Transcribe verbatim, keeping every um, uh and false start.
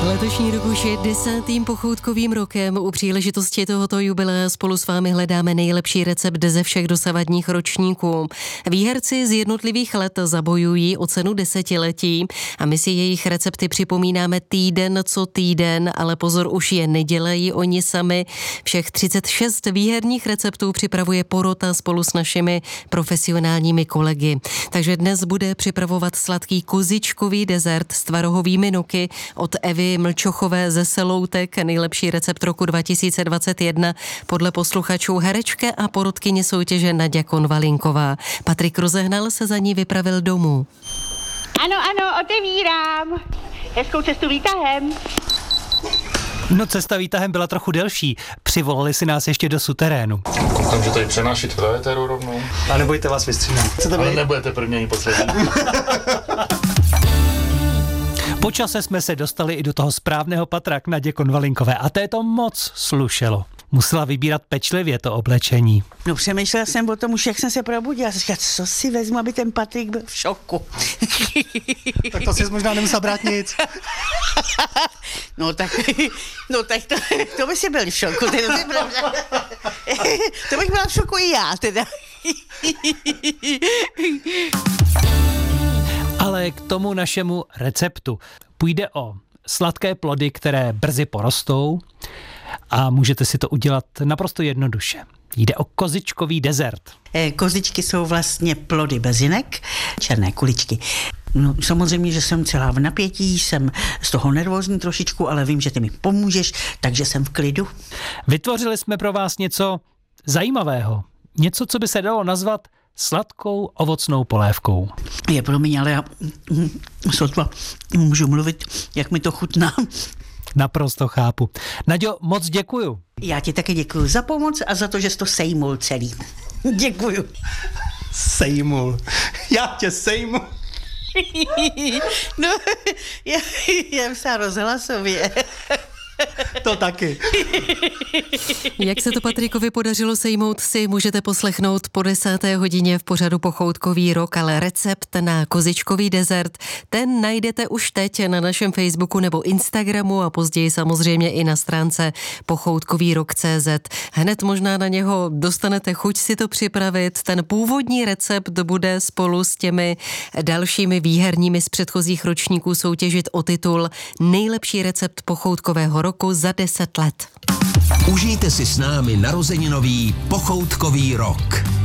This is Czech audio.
Letošní rok už je desátým pochoutkovým rokem. U příležitosti tohoto jubilea spolu s vámi hledáme nejlepší recept ze všech dosavadních ročníků. Výherci z jednotlivých let zabojují o cenu desetiletí a my si jejich recepty připomínáme týden co týden, ale pozor, už je nedělají oni sami. Všech třicet šest výherních receptů připravuje porota spolu s našimi profesionálními kolegy. Takže dnes bude připravovat sladký kozičkový dezert s tvarohovými nuky od Evy Mlčochové ze Seloutek, nejlepší recept roku dva tisíce dvacet jedna podle posluchačů herečka a porotkyně soutěže Naďa Konvalinková. Patrik Rozehnal se za ní vypravil domů. Ano, ano, otevírám. Hezkou cestu výtahem. No, cesta výtahem byla trochu delší. Přivolali si nás ještě do suterénu. Koukám, že tady přenášit do éteru rovnou. A nebojte, vás vystřídám. Ale nebudete první ani poslední. Po čase jsme se dostali i do toho správného patra k Nadě Konvalinkové a té to moc slušelo. Musela vybírat pečlivě to oblečení. No, přemýšlela jsem o tom už, jak jsem se probudila. Říkala, co si vezmu, aby ten Patrik byl v šoku. Tak to si možná nemusela brát nic. No tak, no tak to, to by si byl v šoku. Teda, to bych byla v šoku i já, teda. Ale k tomu našemu receptu půjde o sladké plody, které brzy porostou a můžete si to udělat naprosto jednoduše. Jde o kozičkový dezert. Kozičky jsou vlastně plody bezinek, černé kuličky. No, samozřejmě, že jsem celá v napětí, jsem z toho nervózní trošičku, ale vím, že ty mi pomůžeš, takže jsem v klidu. Vytvořili jsme pro vás něco zajímavého. Něco, co by se dalo nazvat sladkou ovocnou polévkou. Je, promiň, ale já sotva můžu mluvit, jak mi to chutná. Naprosto chápu. Naďo, moc děkuju. Já ti taky děkuju za pomoc a za to, že jsi to sejmul celý. Děkuju. Sejmul. Já tě sejmu. No, já, já jsem rozhlasově. To taky. Jak se to Patrikovi podařilo sejmout, si můžete poslechnout po desáté hodině v pořadu Pochoutkový rok, ale recept na kozičkový dezert, ten najdete už teď na našem Facebooku nebo Instagramu a později samozřejmě i na stránce pochoutkový rok tečka cé zet. Hned možná na něho dostanete chuť si to připravit. Ten původní recept bude spolu s těmi dalšími výherními z předchozích ročníků soutěžit o titul Nejlepší recept pochoutkového roku za deset let. Užijte si s námi narozeninový pochoutkový rok.